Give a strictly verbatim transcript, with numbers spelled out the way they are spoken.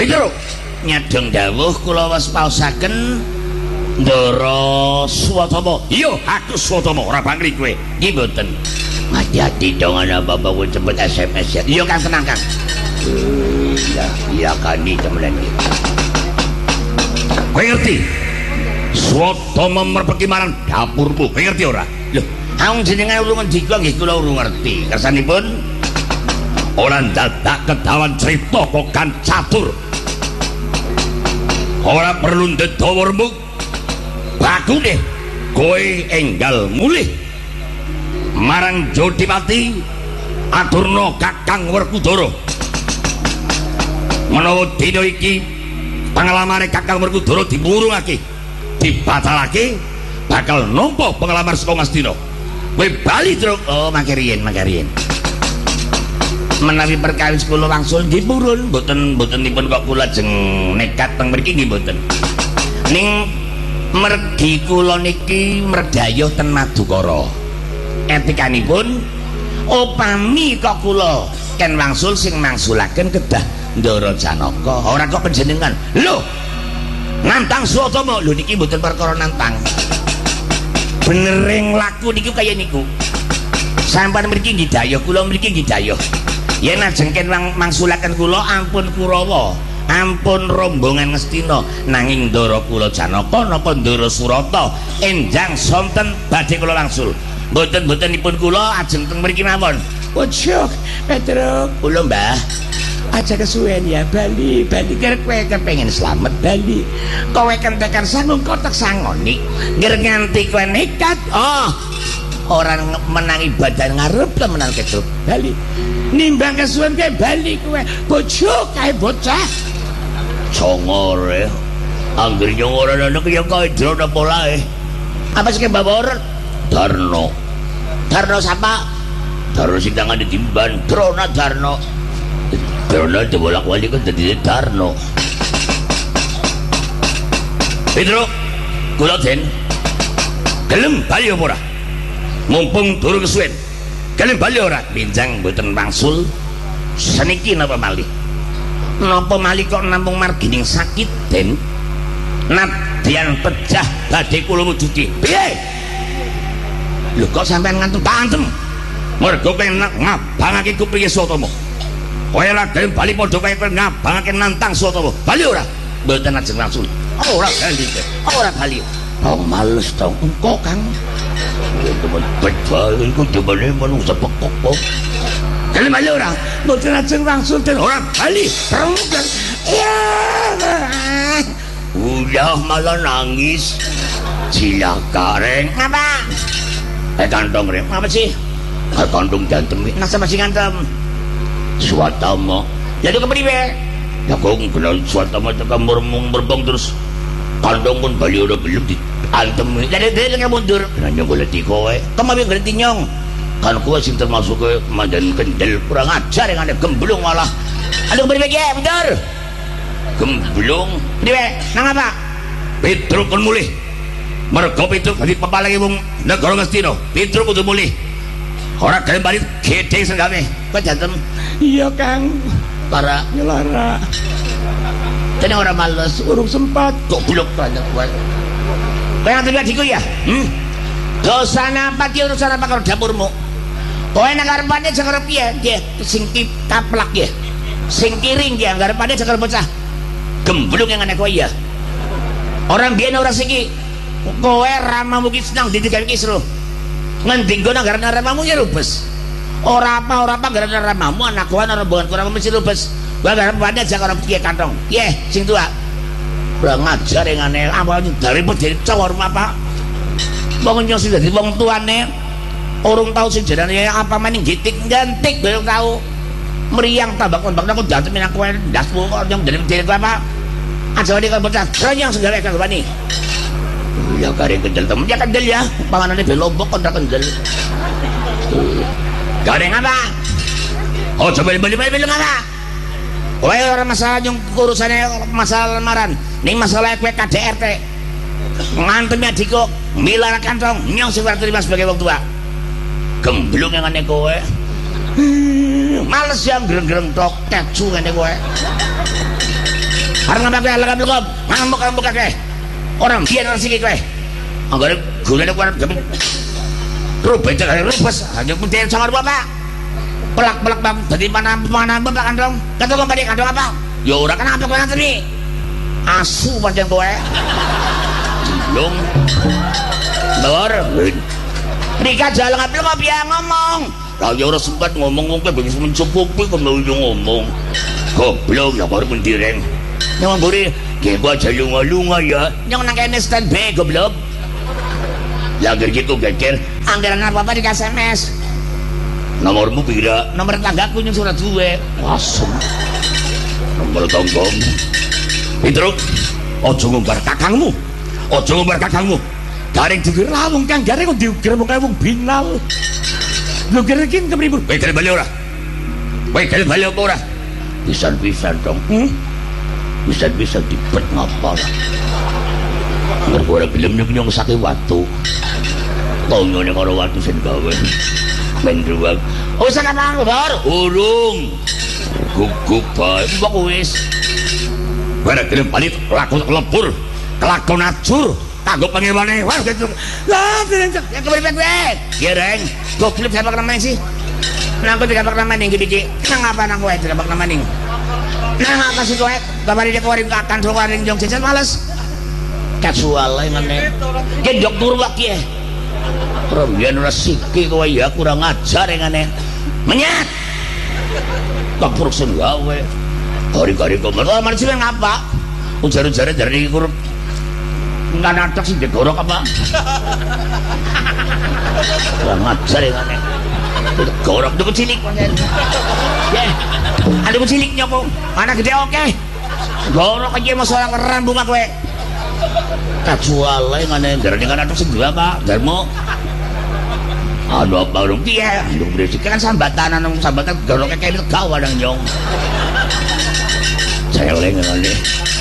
Pedro nyadeng dawuh kula wis paosaken Ndara Swatama. Iya, aku Swatama, ora bangkri kowe. Nggih mboten. Hati-hati dong ana bapak pun cepet S M S ya. Iya Kang, tenang Kang. Iya, iya kani temenan iki. Kowe ngerti? Swatama merpeki marang dapurmu. Kowe ngerti ora? Lho, awang jenengan urung ngendika nggih kula urung ngerti. Kersanipun ora dadak kedawan crita kok kan catur. Ora perlu ndedawa rembug. Baku deh, kowe enggal mulih marang Jodipati aturna Kakang Werkudara. Menawa dina iki pengalamane Kakang Werkudara diwurungake, dibatalake, bakal nampa pengalamar saka Ngastina. Kowe bali terus. Oh, mangke riyen, mangke riyen. Menawi perkawis kula wangsul nggih purun, mboten mbotenipun kok kula jeng nekat teng mriki nggih mboten. Ning mergi kula niki merdayuh ten Madukara. Etikanipun upami kok kula ken wangsul sing mangsulaken kedah Ndara Janaka. Ora kok panjenengan. Lho, nantang Swatama. Lho niki mboten perkara nantang. Benering laku niku kaya niku. Sampeyan mriki nggih dayuh, kula mriki nggih dayuh. Yen ajeng ken mangsulaken kula ampun Kurawa. Ampun rombongan Ngastina, nanging Ndara kula Janaka napa Ndara Surata enjang sonten badhe kula wangsul. Mboten-mbotenipun kula ajeng teng mriki mawon. Ujug, Pedro, kula Mbah. Aja kesuwen ya bali, bali kira kowe kepengin slamet bali. Kowe kentekan sanggung kotak sangoni. Ngger nganti kowe nekat. Oh. Orang menangi badan ngarep temenan kecut bali. Nimbang kesuwen kowe bali kowe. Bojo kae bocah. Congore angger nyongor ana kaya kae drone polae. Apa sing mbawor? Darno. Darno sapa? Darno sing tangan ditimban Drona Darno. Drona dibolak-balik kok dadi Darno. Pedro, kula den. Gelem bali apa ora? Mumpung durung kesuwen. Gelem bali ora? Pinjang mboten wangsul. Seniki napa malih? Napa malih kok namung margining sakit den nadyan pejah badhe kula wujudi piye lho kok sampean ngantuk pantem mergo pengen ngabangake kupinge Swatama kowe ora gelem bali padha kaya ngabangake nantang Swatama bali ora mboten ajeng langsung ora bali ora bali oh males to engko Kang temen betul iku dibane manungsa pekok kok gelem bali ora mboten ajeng langsung den ora bali terus iya udah malah nangis cilaka reng apa eh kantong reng apa sih eh kantong jantem nak sama si ngantem Swatama jadi kepriwe ya kok kenal Swatama tekan mermung berbong terus kantong pun bali udah belum diantem jadi dia nggak mundur nanya gue letih kowe kamu yang ngerti nyong kan kowe sing termasuk ke mandan kendel kurang ajar yang ada gemblung malah ada kepriwe ya mundur gemblung priwe nang apa Pedro pun mulih mergo Pedro dadi pepalagi wong negara Ngastina Pedro kudu mulih ora gelem bali gedhe sing gawe kok jantem iya Kang para nyelara dene ora males urung sempat kok blok banyak kowe kowe ngerti adikku ya hmm dosane apa ki urusan apa karo dapurmu kowe nang karepane jeng arep piye nggih sing kaplak nggih sing kiring nggih karepane jeng bocah gemblung yang aneh kowe ya orang biyen ora siki kowe ramamu ki senang didikan ki seru ngendi nggo nang garane ramamu ya rubes ora apa ora apa garane ramamu anak kowe ora rombongan kurang mesti rubes kowe garane aja karo piye kantong piye sing tua ora ngajar yang aneh apa dari pedhe cowor apa wong nyong sing dadi wong tuane urung tau sing jenenge apa maning gitik gantik belum tau meriang tambah kembang aku jantemin aku ndasmu kok nyong dari pedhe apa aja ini kan bocah ranyang segala kan bani ya garing kendel temen ya kendel ya panganannya belombok kontra kendel garing apa oh coba beli-beli bilang apa kowe orang masalah yang urusannya masalah lamaran ning masalah kue K D R T ngantem ya diko milara kantong nyong sing terima sebagai wong tua gemblung yang aneh kowe males yang gereng-gereng tok kecu ngene kowe Arep ngambak kowe lek ngambak ngambak kowe. Ora biyen ora siki kowe. Anggere gulane kowe arep jepit. Rubet kare rubes, hanya putih sangar bapak. Pelak-pelak bang, dadi mana-mana bapak kandong. Kata kok balik kandong apa? Ya ora kan apa kowe ngaten iki. Asu pancen kowe. Long. Lor. Rika jalan ngapil kok piye ngomong. Lah ya ora sempat ngomong wong kowe bisa mencukupi kok ngomong. Goblok ya baru mendireng. Nyong mburi, ge gua aja lunga-lunga ya. Nyong nang kene standby goblok. Lager gitu geger, anggaran apa-apa di S M S. Nomormu pira? Nomor tanggaku nyong surat duwe. Wasem. Nomor tanggamu. Pintruk, ojo ngumbar kakangmu. Ojo ngumbar kakangmu. Garing dikir lawung kang garing kok diukir mung kaya wong binal. Lho iki kepripun? Kowe gelem bali ora? Kowe gelem bali apa ora? Pisan-pisan dong. Hmm? Pisan-pisan dibet ngapa ora? Mergo ora gelem nyong sake watu. Tongone karo watu sing gawe. Men ruwag. Oh sak apa Bor? Urung. Gugup bae kok wis. Ora gelem bali lakon lebur, kelakon ajur. Kanggo pengewane wah gitu. Lah ya kepriben kowe? Gereng, goblok siapa namanya sih? Nang kok digapak nama ning iki. Nang apa nang kowe digapak nama ning? Nang apa sih kowe? Gambar dia kewaring kakan suruh waring jong jajan males. Kasual ae ngene. Gendok turu wae. Rembian resiki kowe ya kurang ajar ngene. Menyat. Kapur sing gawe. Hari-hari kok menawa manusia ngapa? Ujar-ujare dari kurang nggak natak sih digorok apa? Kurang ajar ya kan? Gorok dulu cilik kan? Ya, ada ciliknya kok. Anak gede oke. Gorok aja masalah keren bunga kue. Kasual lah kan? Dari nggak natak sih juga pak. Darmo. Aduh apa dong dia? Aduh berisik kan sambatan, sambatan goroknya kayak itu kau ada nyong. Celeng kan nih.